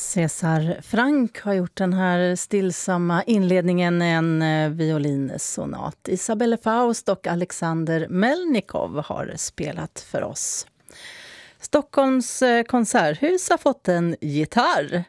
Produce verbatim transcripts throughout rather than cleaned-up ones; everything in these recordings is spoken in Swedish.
Cesar Franck har gjort den här stillsamma inledningen, en violinsonat. Isabelle Faust och Alexander Melnikov har spelat för oss. Stockholms konserthus har fått en gitarr,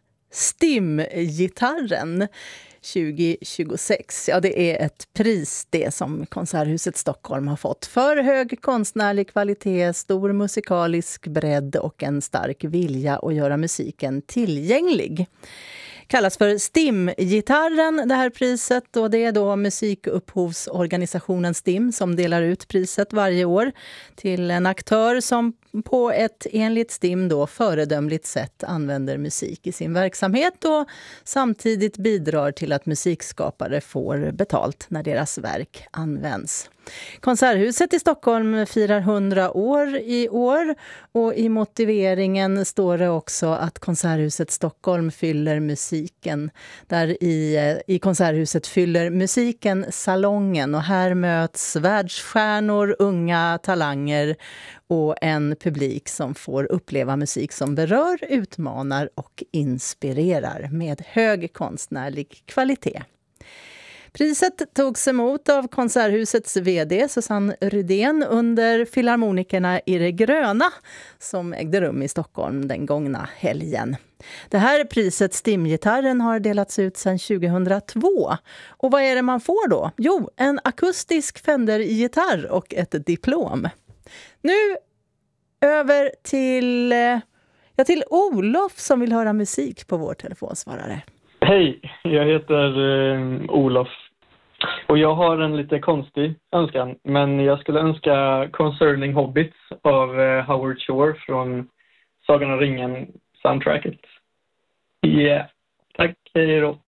Stim-gitarren tjugo tjugosex. Ja, det är ett pris det som Konserthuset Stockholm har fått för hög konstnärlig kvalitet, stor musikalisk bredd och en stark vilja att göra musiken tillgänglig. Kallas för Stim-gitarren det här priset, och det är då musikupphovsorganisationen Stim som delar ut priset varje år till en aktör som på ett enligt Stim då föredömligt sätt använder musik i sin verksamhet och samtidigt bidrar till att musikskapare får betalt när deras verk används. Konserthuset i Stockholm firar hundra år i år, och i motiveringen står det också att Konserthuset Stockholm fyller musiken. Där i, i Konserthuset fyller musiken salongen, och här möts världsstjärnor, unga talanger och en publik som får uppleva musik som berör, utmanar och inspirerar med hög konstnärlig kvalitet. Priset togs emot av Konserthusets vd Susanne Rydén under Filharmonikerna i det gröna som ägde rum i Stockholm den gångna helgen. Det här priset, Stim-gitarren, har delats ut sedan tjugohundratvå. Och vad är det man får då? Jo, en akustisk Fender-gitarr och ett diplom. Nu över till, ja, till Olof som vill höra musik på vår telefonsvarare. Hej, jag heter eh, Olof och jag har en lite konstig önskan, men jag skulle önska Concerning Hobbits av eh, Howard Shore från Sagan om ringen soundtracket. Ja, yeah. Tack, hej då.